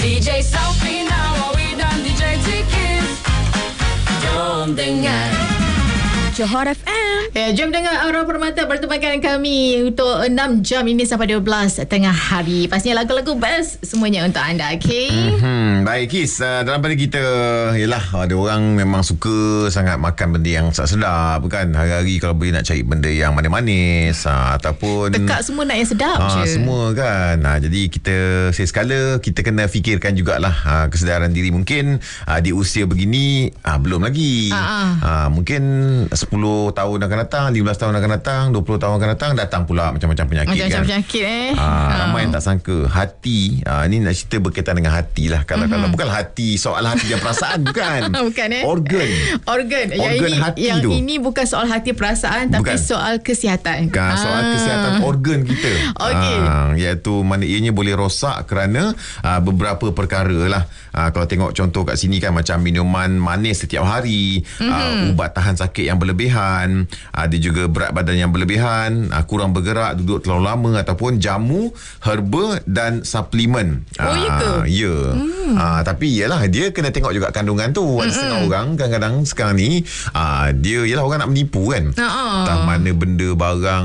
DJ Safina, Wawi dan DJ Tiki. Jom dengar Johor FM. Ya, jom dengar Aura Permata pertemuan kami untuk 6 jam ini sampai 12 tengah hari. Pastinya lagu-lagu best semuanya untuk anda, okay? Baik Kis, dalam pada kita yelah, ada orang memang suka sangat makan benda yang sedap kan. Hari-hari kalau boleh nak cari benda yang manis-manis ataupun tekak semua nak yang sedap je. Semua kan. Jadi kita sekala kita kena fikirkan jugalah kesedaran diri. Mungkin di usia begini belum lagi. Mungkin 10 tahun akan datang, 15 tahun akan datang, 20 tahun akan datang pula macam-macam penyakit. Macam-macam penyakit ramai yang tak sangka. Hati ni nak cerita berkaitan dengan hati lah. Kalau bukan hati, soal hati dan perasaan bukan. Bukan Organ hati yang tu. Ini bukan soal hati perasaan, tapi soal kesihatan. Soal kesihatan organ kita. Iaitu mana ianya boleh rosak kerana beberapa perkara lah. Kalau tengok contoh kat sini kan, macam minuman manis setiap hari, ubat tahan sakit yang berlebihan, ada juga berat badan yang berlebihan, kurang bergerak, duduk terlalu lama, ataupun jamu, herba dan suplemen. Ya ke? Ya. Tapi yalah, dia kena tengok juga kandungan tu. Ada setengah orang kadang-kadang sekarang ni dia yalah, orang nak menipu kan. Tak mana benda barang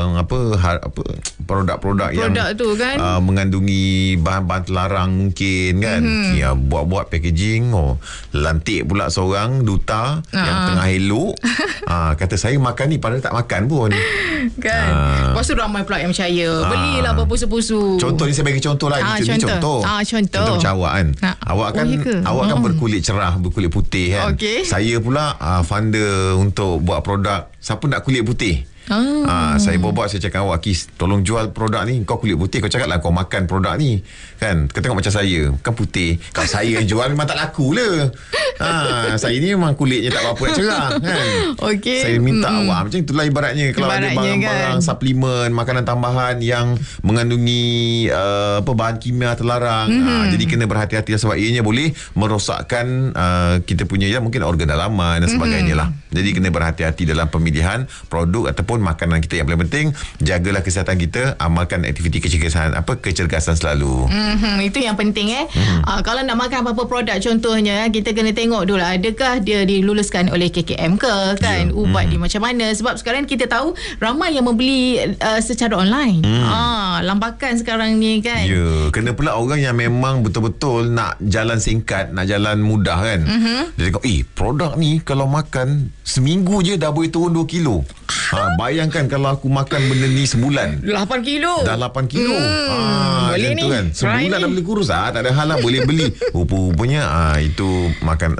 produk-produk yang tu kan mengandungi bahan-bahan terlarang mungkin kan. Buat-buat packaging. Lantik pula seorang duta yang tengah elok kata saya makan ni, padahal tak makan pun kan. Lepas tu ramai pula yang percaya, belilah berpusu-pusu. Contoh ni, saya bagi contoh lah. Contoh macam awak kan. Awak kan berkulit cerah, berkulit putih kan. Saya pula founder untuk buat produk siapa nak kulit putih. Saya bawa, saya cakap awak, Kis, tolong jual produk ni. Kau kulit putih, kau cakap lah kau makan produk ni kan. Kau tengok macam saya kan putih. Kalau saya yang jual memang tak laku lah. Saya ni memang kulitnya tak apa-apa nak cerah kan. Saya minta awak macam itulah ibaratnya. Kalau ada barang-barang kan, suplemen, makanan tambahan yang mengandungi bahan kimia terlarang, jadi kena berhati-hati sebab ianya boleh merosakkan kita punya mungkin organ dalaman dan sebagainya lah. Jadi kena berhati-hati dalam pemilihan produk ataupun makanan kita. Yang paling penting, jagalah kesihatan kita, amalkan aktiviti kecergasan selalu. Itu yang penting kalau nak makan apa-apa produk, contohnya kita kena tengok dulu, adakah dia diluluskan oleh KKM ke kan, ubat di macam mana. Sebab sekarang kita tahu ramai yang membeli secara online. Lambakan sekarang ni kan. Kena pula orang yang memang betul-betul nak jalan singkat, nak jalan mudah kan. Dia tengok produk ni kalau makan seminggu je dah boleh turun 2 kilo. Bayangkan kalau aku makan benda ni sebulan, 8 kilo. Dah 8 kilo. Boleh ni kan. Sebulan dah boleh kurus. Tak ada hal lah, boleh beli. Rupa-rupanya itu makan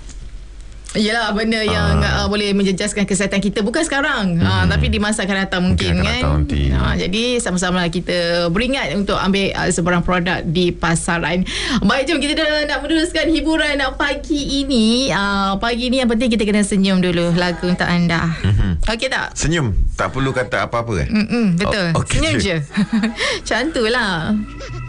Yelah, benda yang boleh menjejaskan kesihatan kita. Bukan sekarang, tapi di masa akan datang mungkin kan. Jadi sama-sama kita beringat untuk ambil sebarang produk di pasaran. Baik, jom kita dah nak meneruskan hiburan pagi ini. Pagi ni yang penting kita kena senyum dulu. Lagu untuk anda. Okey tak? Senyum, tak perlu kata apa-apa kan? Betul. Senyum je. Macam tu lah.